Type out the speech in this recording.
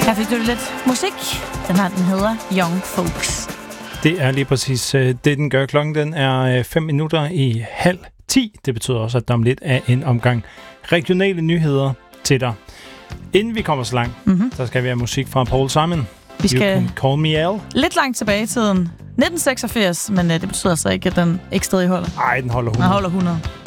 Her fik du lidt musik. Den hedder Young Folks. Det er lige præcis det, den gør. Klokken den er 9:05. Det betyder også, at der om lidt er en omgang regionale nyheder til dig. Inden vi kommer så langt, så skal vi have musik fra Paul Simon. Vi skal Call Me Al. Lidt langt tilbage i tiden. 1986, men det betyder altså ikke, at den ikke stadig holder. Nej, den holder 100. Den holder 100.